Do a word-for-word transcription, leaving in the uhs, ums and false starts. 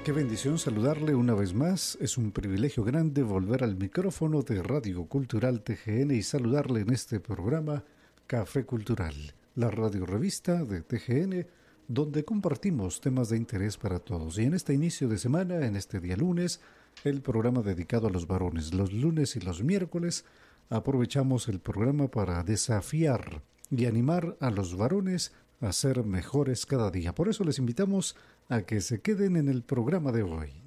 Qué bendición saludarle una vez más. Es un privilegio grande volver al micrófono de Radio Cultural T G N y saludarle en este programa Café Cultural, la radio revista de T G N, donde compartimos temas de interés para todos. Y en este inicio de semana, en este día lunes, el programa dedicado a los varones. Los lunes y los miércoles aprovechamos el programa para desafiar y animar a los varones a ser mejores cada día. Por eso les invitamos a que se queden en el programa de hoy.